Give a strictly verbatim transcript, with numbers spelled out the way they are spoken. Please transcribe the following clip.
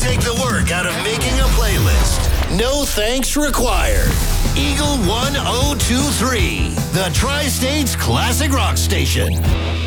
take the work out of making a playlist. No thanks required. Eagle one oh two three, the Tri-States Classic Rock Station.